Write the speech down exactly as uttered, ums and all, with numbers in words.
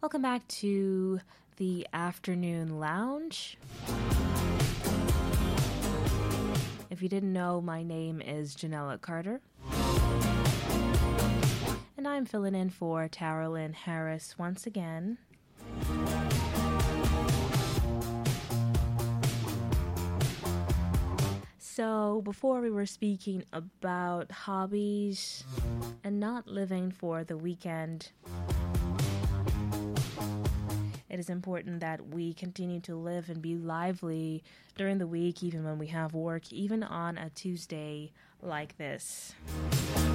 Welcome back to the Afternoon Lounge. If you didn't know, my name is Janella Carter. And I'm filling in for Tarolyn Harris once again. So, before we were speaking about hobbies and not living for the weekend, it is important that we continue to live and be lively during the week, even when we have work, even on a Tuesday like this.